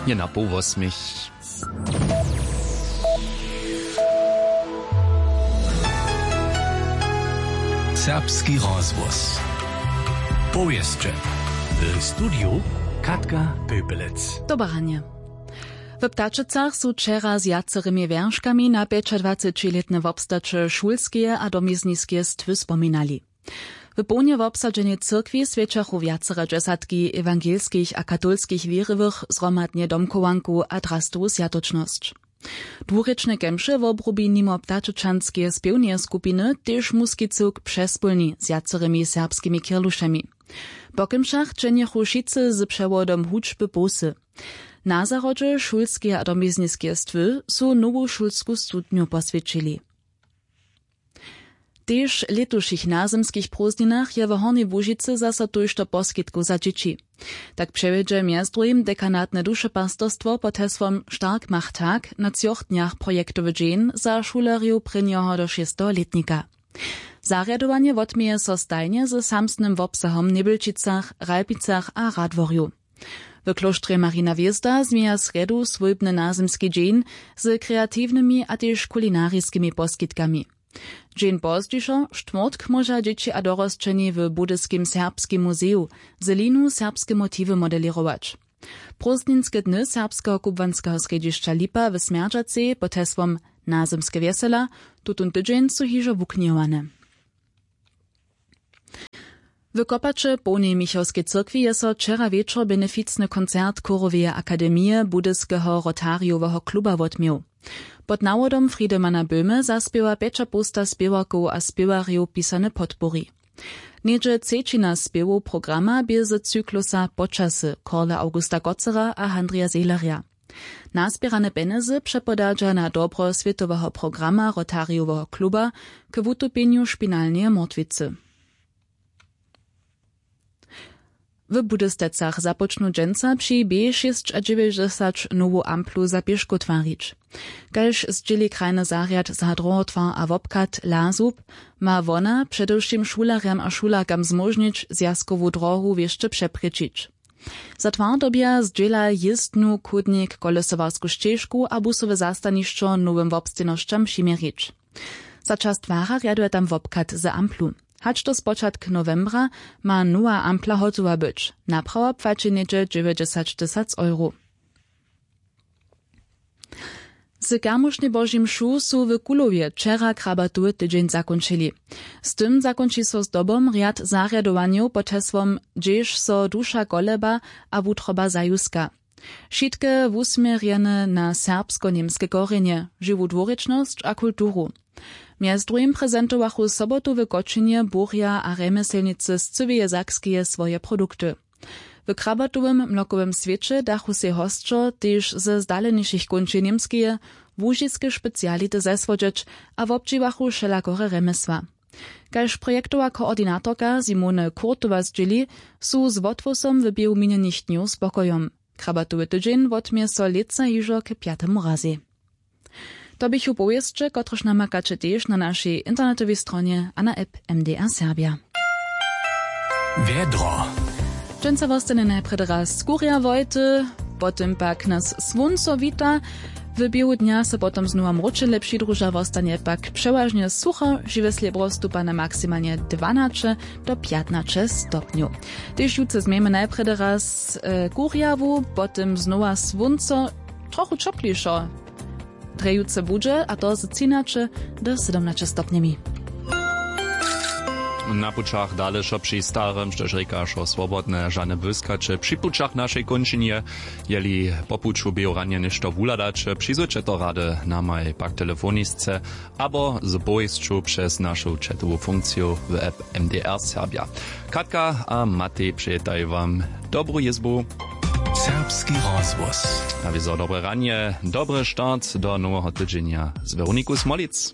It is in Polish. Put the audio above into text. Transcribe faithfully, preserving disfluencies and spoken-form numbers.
je na pół osmich. Serbski rozgłos. Powieszcze. W studiu Katka Pöpelec. Dobranie. W Ptaczycach są wczera z jacerymi wierszkami na dwadzieścioletne wobstacze szulskie a domizniskie stwy wspominali. W pełnie wobsadženej cyrkwi świeczachu wiacere dżesatki ewangelskich a katolskich wierywych zromadnie domkowanku a drastową sjatoczność. Dwurečne kemše w obrubi nimo ptaczyczanskie spiewnie skupiny też muski cyrk przespólni z jacerymi serbskimi kirluszemi. Po kemšach čenjechu šice z przewodom hučby posy. Na zarodzie szulskie a domizniskie stwy są nową szulsku studniu posvědčili. Tež letušich nazemskich prózdninach je w Hornej Łužicy zasa tojšto poskitku za dzieci. Tak przewiedzie miazdrujem dekanatne duszepastorstwo pod hesłom Stark macht Tag na cioch dniach projektowy dzień za szuleriów prynjoho do šestoletnika. Zarjadowanie wotmieje so stajnie ze samsnym wobsahom Nebelčicach, Ralpicach a Radworju. W kloštrze Marina Wjezda zmieja sredu swójbny nazemski dzień z kreatywnymi a też kulinaryskimi poskitkami. Dzień pozdźišo, štvrtk może dzieci a dorosčeni w Budyskim Serbskim Muzeju zelinu serbskie motywy modelirować. Prózdninske dny serbskiego kubwanskiego središća Lipa w Smerdžacej pod hesłom Nazemske wesela tutun tydzień su hižo wuknjowane. W Kopače pełnej Michałskiej cyrkwi je so wczera wieczor beneficny koncert Choroweje Akademie Budyskeho Rotariowego kluba wotmił. Pod nawodom Friedemana Böhme zaspiewa piecza pusta spiewaków a spiewarjów pisane podpori. Niedzie cečina spiewów programa bie z cyklusa Počasy Korla Augusta Gotzera a Andrija Zelaria. Nazbierane penezy przepodadza na dobro światowego programa Rotariowego kluba k wutopieniu szpinalnej mordwicy. W Budystecach zapocznu dżęca przy B sześćdziesiąt nową amplu za pieszko twarić. Kalż zdzieli krajny zariad za drogotwar a wobkat lazub, ma wona przedewším šularjam a šularkam zmožnić zjazkowu drogu jeszcze przepryčić. Za twardobia zdziela jistnu kudnik kolesowarsku ścieżku a busowe zastanišćo nowym wobstynošćam přimjerić. Za czas twara rjaduje tam wobkat za amplu. Hacz do spočatk novembra ma nowa ampla hotowa być. Naprawa płaci niedzie dziewięćdziesiąt tysięcy euro. Z garmušnej Božim šu su w Kulowie wczera krabatuły tydzień zakończyli. Z tym zakończy so zdobom riad zarjadowaniu pod hesłom Dzież so dusza goleba a wutroba zajuska. Wszystkie wusmierjene na serbsko-niemskie korzenie, żywą dwurečnosť a kulturu. Miast drugim prezentowachu sobotu w Goczynie burja a remeselnicy z cywie zakskie swoje produkty. W krabatowym mlokowym świecie dachu se hostczo też ze zdaleniejszych kończy niemskie, wóżiskie specjality zeswodzieć a wobdziwachu szelakore remesła. Kaž projektowa koordynatorka Simone Kurtowa zdzieli, su z wotwosom w biełminionych dniu spokojom. Krabatowy tydzień wotmie so leca hižo k piatemu razy. To bychu powieszcze, kotreż namakacie też na naszej internetowej stronie a na app M D R Serbia. Wiedro. Dżęca wostane najpierw raz skória wojty, potem pak nas słonco wita, w biegu dnia se potom znowu mrocze lepszy druża wostanie pak przeważnie sucho, żywe sliebro stupa na maksymalnie dwanaście do piętnaście stopniu. Też jutro zmiemy najpierw raz e, kurjawu, potem znowu słonco, trochę czoplišo. Trejuce budże, a to z trzynaście do siedemnaście stopniami. Na pučach dalej przy starym, štož rekašo swobodne, žane wyskacze. Przy pučach naszej kończynie, jeli po puču bio ranie nešto wuladacze, przyjdziecie to rady na mojej pak telefonisce, abo z boistczu przez naszą chatową funkcję w app M D R Serbia. Katka a Matej przyjetają wam dobrą jezbu. Serbski rozgłos. A wieso dobre ranie, dobry start do nowego tydzienia z Weroniką Smolic.